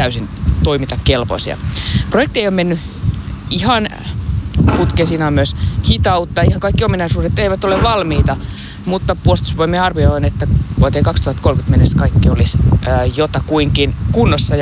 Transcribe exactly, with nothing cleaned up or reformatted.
täysin toimintakelpoisia. Projekti ei ole mennyt ihan putkeen, siinä on myös hitautta. Ihan kaikki ominaisuudet eivät ole valmiita, mutta Puolustusvoimien arvio on, että vuoteen kaksituhattakolmekymmentä mennessä kaikki olisi ää, jotakuinkin kunnossa ja